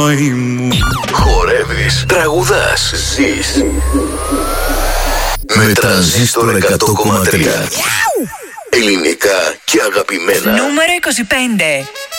Χορεύεις, τραγουδάς, ζεις. Με Τρανζίστορ 100,3. Ελληνικά και αγαπημένα. Νούμερο 25.